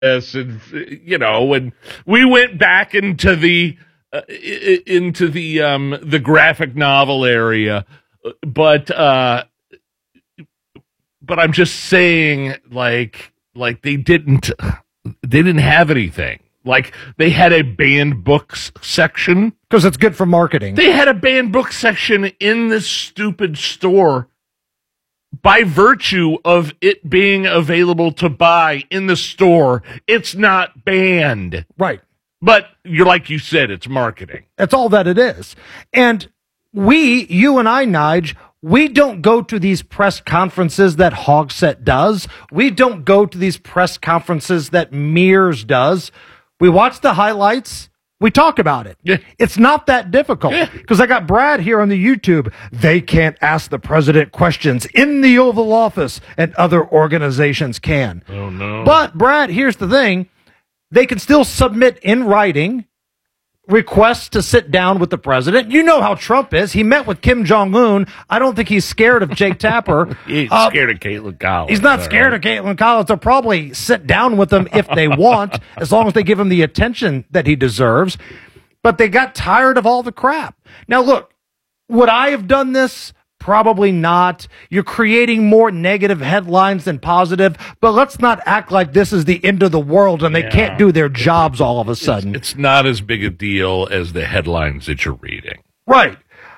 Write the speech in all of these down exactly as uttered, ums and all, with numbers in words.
this, and you know, when we went back into the uh, into the um, the graphic novel area, but uh, but I'm just saying, like, like they didn't they didn't have anything. Like, they had a banned books section. Because it's good for marketing. They had a banned book section in this stupid store by virtue of it being available to buy in the store. It's not banned. Right. But you're like you said, it's marketing. That's all that it is. And we, you and I, Nige, we don't go to these press conferences that Hogsett does. We don't go to these press conferences that Mears does. We watch the highlights. We talk about it. Yeah. It's not that difficult. Because yeah. I got Brad here on the YouTube. They can't ask the president questions in the Oval Office, and other organizations can. Oh, no. But, Brad, here's the thing. They can still submit in writing requests to sit down with the president. You know how Trump is. He met with Kim Jong-un. I don't think he's scared of Jake Tapper. He's uh, scared of Caitlin Collins. He's not scared right. of Caitlin Collins. They'll probably sit down with him if they want, as long as they give him the attention that he deserves. But they got tired of all the crap. Now, look, would I have done this? Probably not. You're creating more negative headlines than positive, but let's not act like this is the end of the world and they yeah. can't do their jobs all of a sudden. It's, it's not as big a deal as the headlines that you're reading. Right.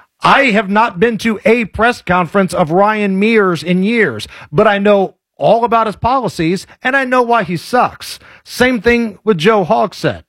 I have not been to a press conference of Ryan Mears in years, but I know all about his policies and I know why he sucks. Same thing with Joe Hogsett.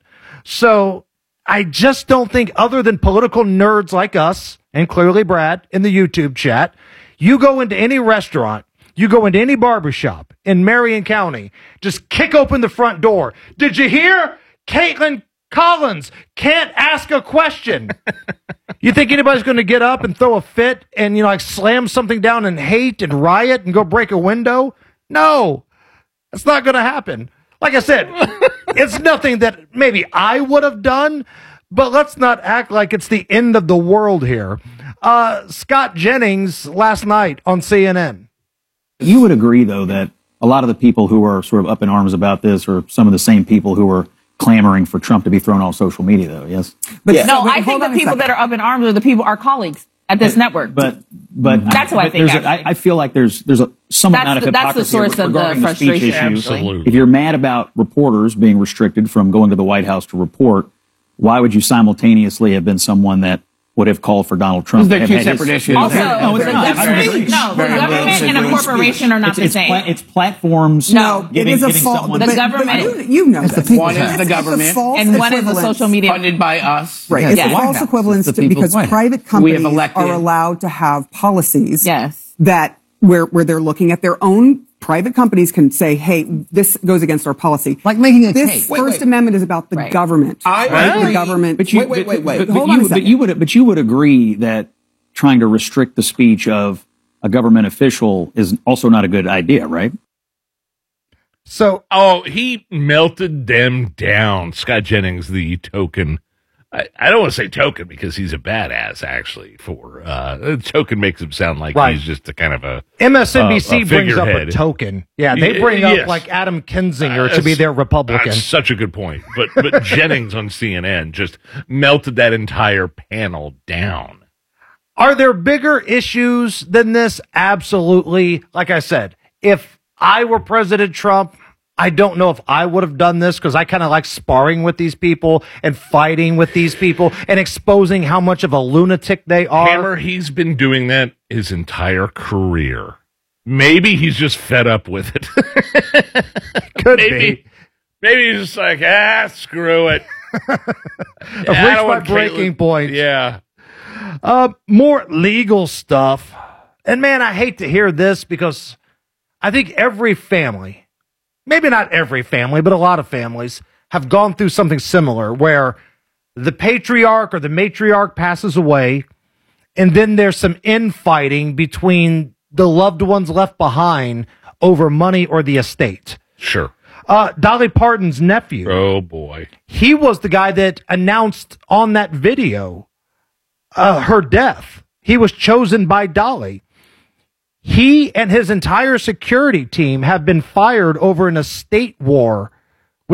So I just don't think, other than political nerds like us, and clearly Brad in the YouTube chat, you go into any restaurant, you go into any barbershop in Marion County, just kick open the front door. Did you hear? Caitlin Collins can't ask a question. You think anybody's going to get up and throw a fit and, you know, like slam something down and hate and riot and go break a window? No, that's not going to happen. Like I said, it's nothing that maybe I would have done, but let's not act like it's the end of the world here. Uh, Scott Jennings last night on C N N. You would agree, though, that a lot of the people who are sort of up in arms about this are some of the same people who are clamoring for Trump to be thrown off social media, though, yes? But yeah. No, I think the people that are up in arms are the people, our colleagues at this but, network. But but that's I, what but I think. A, I, I feel like there's there's a some that's amount of the, hypocrisy that's the source of regarding the the speech frustration. issue. Absolutely. If you're mad about reporters being restricted from going to the White House to report, why would you simultaneously have been someone that would have called for Donald Trump? They're two separate issues. Also, no, it's the not. government, no, the government and a corporation are not it's, the it's same. Pla- it's platforms. No, giving, it is a giving fault. someone the but, government. But you, you know this. One is the government, and one is the social media funded by us. Right. Yes. It's Yes. a false equivalence to, because private We have companies elected. are allowed to have policies Yes. that where where they're looking at their own. Private companies can say, hey, this goes against our policy. Like making a this cake. First Wait, wait. Amendment is about the Right. government. I right? agree. The government. But you, Wait, wait, wait, wait. But, but, Hold but on you, a but second. you would, but you would agree that trying to restrict the speech of a government official is also not a good idea, right? So, oh, he melted them down. Scott Jennings, the token. I, I don't want to say token because he's a badass, actually. For uh, token makes him sound like Right. he's just a kind of a M S N B C uh, a brings up a figurehead. token. Yeah, they Y- bring yes. up like Adam Kinzinger Uh, to be their Republican. That's such a good point. But but Jennings on C N N just melted that entire panel down. Are there bigger issues than this? Absolutely. Like I said, if I were President Trump, I don't know if I would have done this because I kind of like sparring with these people and fighting with these people and exposing how much of a lunatic they are. Hammer, he's been doing that his entire career. Maybe he's just fed up with it. Could maybe, be. Maybe he's just like, ah, screw it. I've I reached don't my want breaking Caitlin- point. Yeah. Uh, more legal stuff. And man, I hate to hear this because I think every family, maybe not every family, but a lot of families have gone through something similar where the patriarch or the matriarch passes away, and then there's some infighting between the loved ones left behind over money or the estate. Sure. Uh, Dolly Parton's nephew. Oh, boy. He was the guy that announced on that video uh, her death. He was chosen by Dolly. He and his entire security team have been fired over an estate war